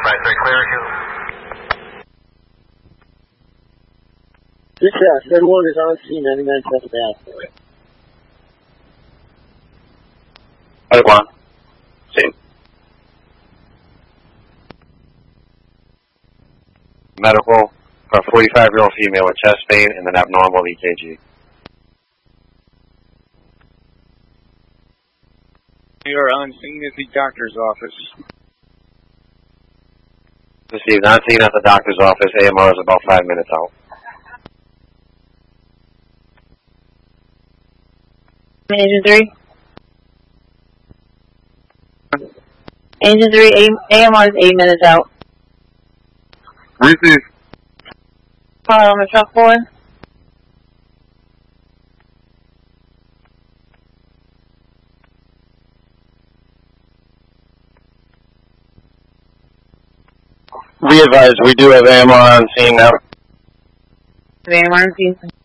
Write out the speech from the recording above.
53 clear you. Dispatch, 31 is on scene, 99 Chester Ave. 31. Scene. Medical for a 45-year-old female with chest pain and an abnormal EKG. You are on scene at the doctor's office. Received on scene at the doctor's office. AMR is about 5 minutes out. Agent 3. Agent 3, AMR is 8 minutes out. Receive. Call on the truck boy. We advise we do have AMR on scene now. AMR on scene.